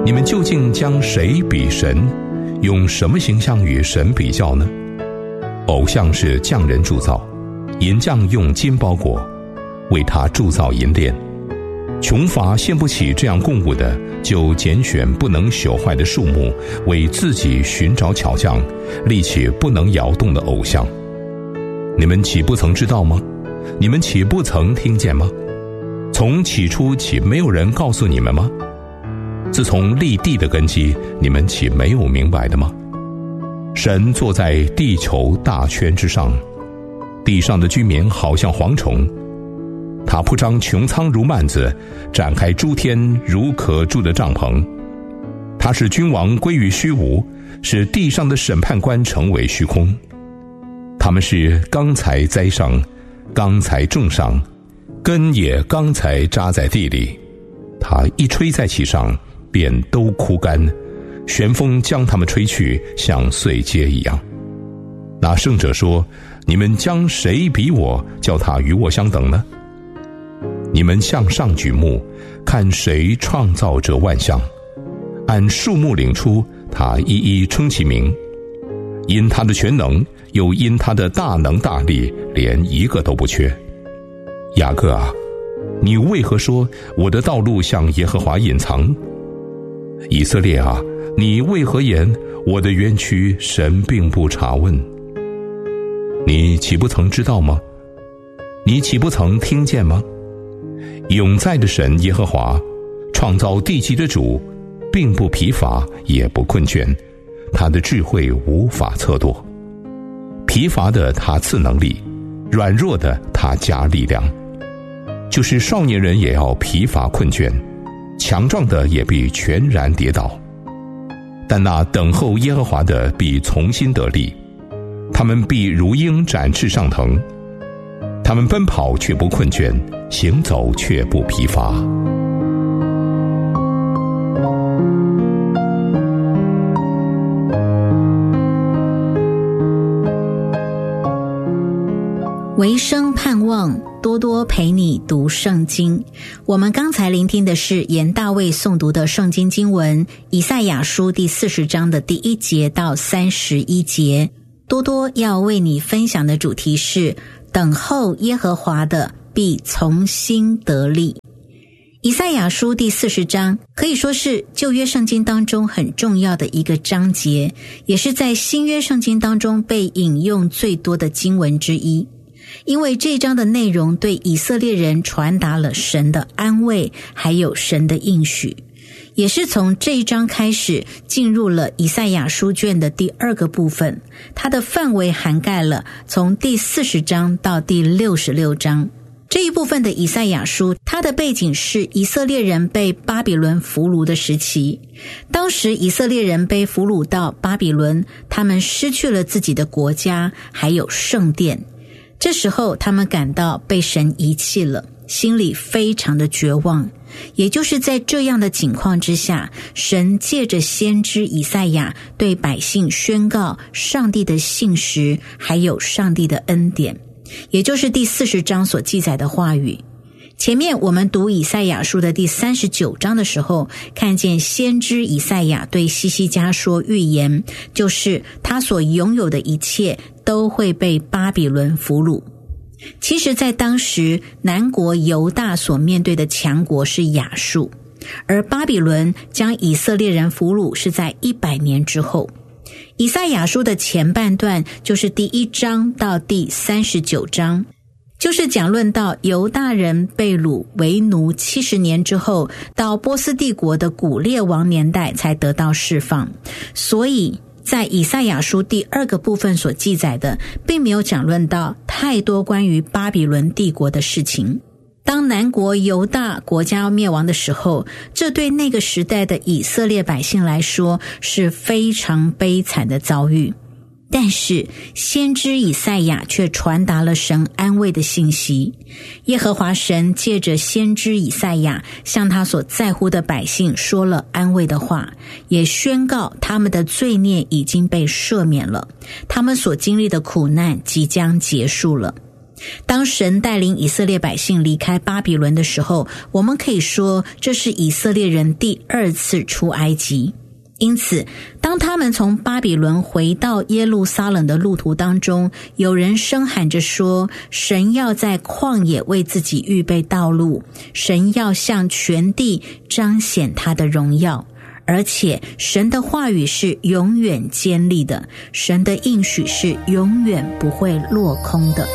你们究竟将谁比神？用什么形象与神比较呢？偶像是匠人铸造，银匠用金包裹，为他铸造银链。穷乏献不起这样供物的，就拣选不能朽坏的树木，为自己寻找巧匠，立起不能摇动的偶像。你们岂不曾知道吗？你们岂不曾听见吗？从起初岂没有人告诉你们吗？自从立地的根基，你们岂没有明白的吗？神坐在地球大圈之上，地上的居民好像蝗虫，他铺张穹苍如幔子，展开诸天如可住的帐篷。他使君王归于虚无，使地上的审判官成为虚空。他们是刚才栽上，刚才种上，根也刚才扎在地里。他一吹在其上，便都枯干，旋风将他们吹去，像碎秸一样。那圣者说：你们将谁比我，叫他与我相等呢？你们向上举目，看谁创造这万象。按数目领出，他一一称其名。因他的全能，又因他的大能大力，连一个都不缺。雅各啊，你为何说我的道路向耶和华隐藏？以色列啊，你为何言我的冤屈神并不查问？你岂不曾知道吗？你岂不曾听见吗？永在的神耶和华，创造地极的主，并不疲乏，也不困倦，他的智慧无法测度。疲乏的他赐能力，软弱的他加力量。就是少年人也要疲乏困倦，强壮的也必全然跌倒。但那等候耶和华的必重新得力，他们必如鹰展翅上腾，他们奔跑却不困倦，行走却不疲乏。 唯生盼望，多多陪你读圣经。我们刚才聆听的是严大卫诵读的圣经经文，以赛亚书第40章的第1节到31节。多多要为你分享的主题是等候耶和华的必从心得力。以赛亚书第40章可以说是旧约圣经当中很重要的一个章节，也是在新约圣经当中被引用最多的经文之一。因为这章的内容对以色列人传达了神的安慰，还有神的应许，也是从这一章开始进入了以赛亚书卷的第2个部分，它的范围涵盖了从第40章到第66章。这一部分的以赛亚书，它的背景是以色列人被巴比伦俘虏的时期。当时以色列人被俘虏到巴比伦，他们失去了自己的国家，还有圣殿。这时候他们感到被神遗弃了，心里非常的绝望。也就是在这样的情况之下，神借着先知以赛亚对百姓宣告上帝的信实，还有上帝的恩典，也就是第40章所记载的话语。前面我们读以赛亚书的第39章的时候，看见先知以赛亚对希西家说预言，就是他所拥有的一切都会被巴比伦俘虏。其实在当时，南国犹大所面对的强国是亚述，而巴比伦将以色列人俘虏是在100年之后。以赛亚书的前半段就是第1章到第39章，就是讲论到犹大人被掳为奴70年之后，到波斯帝国的古列王年代才得到释放。所以在以赛亚书第2个部分所记载的，并没有讲论到太多关于巴比伦帝国的事情。当南国犹大国家灭亡的时候，这对那个时代的以色列百姓来说是非常悲惨的遭遇。但是先知以赛亚却传达了神安慰的信息。耶和华神借着先知以赛亚向他所在乎的百姓说了安慰的话，也宣告他们的罪孽已经被赦免了，他们所经历的苦难即将结束了。 当神带领以色列百姓离开巴比伦的时候，我们可以说这是以色列人第2次出埃及。因此，当他们从巴比伦回到耶路撒冷的路途当中，有人声喊着说，神要在旷野为自己预备道路，神要向全地彰显他的荣耀。而且神的话语是永远坚立的，神的应许是永远不会落空的。